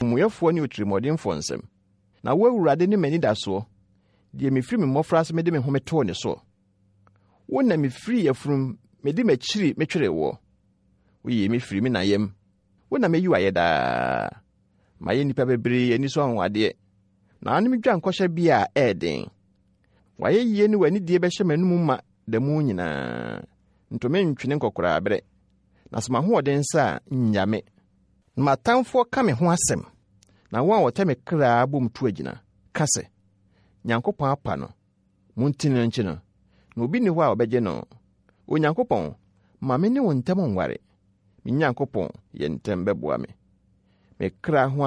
muyefo ne otirimɔdenfo nsɛm na wo Awurade ne m'ani da so die me firi me mmɔfra ase me de me home to ne so wo na me firi yafurum me de m'akyiri metwere wo yi me firi me na yam wo na me yi waye da ma ye nipa bebre ani so anwade na anu me dwan kɔhye bia ɛden waye yie ne wani die bɛhye manum ma da mu nyina ntome ntwene nkɔkora abere na sema ho ɔden sa nyame ma tamfo ka me ho asɛm na wo a wɔte me kra bom to agina ka sɛ Nyankopɔn apa no muntini nchi no na obi ni hɔ a ɔbɛgye no Onyankopɔn ma me ne wo ntam nware me Nyankopɔn yɛ ntam bɛboa me kra ho